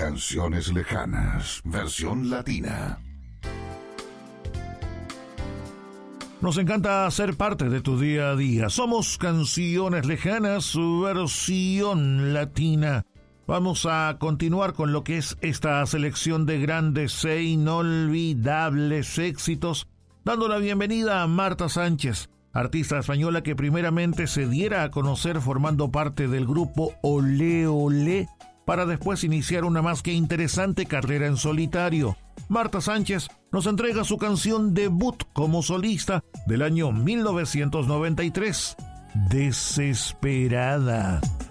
Canciones Lejanas, versión latina. Nos encanta ser parte de tu día a día. Somos Canciones Lejanas, versión latina. Vamos a continuar con lo que es esta selección de grandes e inolvidables éxitos, dando la bienvenida a Marta Sánchez, artista española que primeramente se diera a conocer formando parte del grupo Olé Olé, para después iniciar una más que interesante carrera en solitario. Marta Sánchez nos entrega su canción debut como solista del año 1993, Desesperada.